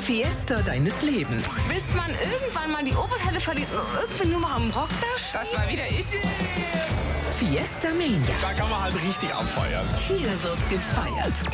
Fiesta deines Lebens. Bis man irgendwann mal die Oberteile verliert und irgendwie nur mal am Rock da steht. Das war wieder ich. Fiesta Mania. Da kann man halt richtig abfeiern. Hier wird gefeiert.